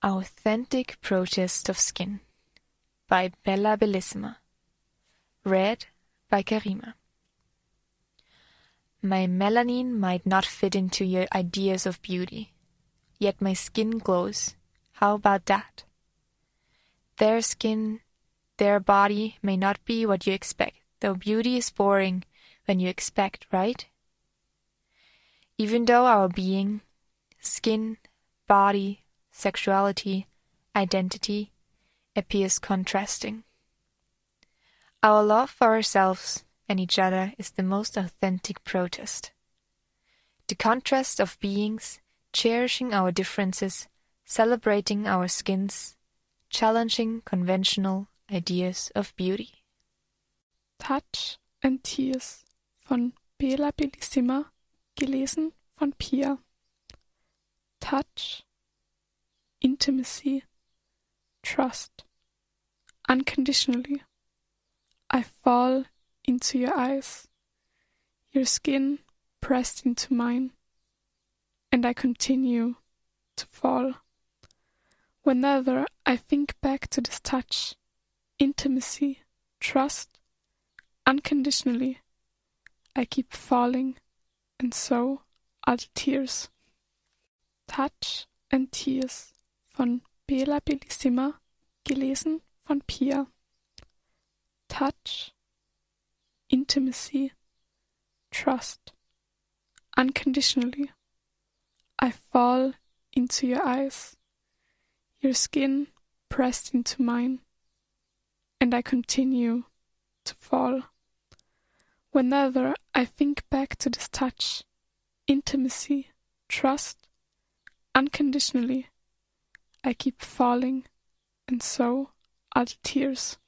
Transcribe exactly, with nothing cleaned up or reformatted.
Authentic Protest of Skin by Bella Bellissima. Read by Karima. My melanin might not fit into your ideas of beauty, yet my skin glows. How about that? Their skin, their body may not be what you expect, though beauty is boring when you expect, right? Even though our being, skin, body, sexuality, identity, appears contrasting. Our love for ourselves and each other is the most authentic protest. The contrast of beings, cherishing our differences, celebrating our skins, challenging conventional ideas of beauty. Touch and Tears von Bella Bellissima, gelesen von Pia. Touch, intimacy, trust. Unconditionally, I fall into your eyes, your skin pressed into mine, and I continue to fall. Whenever I think back to this touch, intimacy, trust, unconditionally, I keep falling, and so are the tears. Touch and Tears von Bella Bellissima, gelesen von Pia. Touch, intimacy, trust. Unconditionally, I fall into your eyes, your skin pressed into mine, and I continue to fall. Whenever I think back to this touch, intimacy, trust, unconditionally, I keep falling, and so are the tears.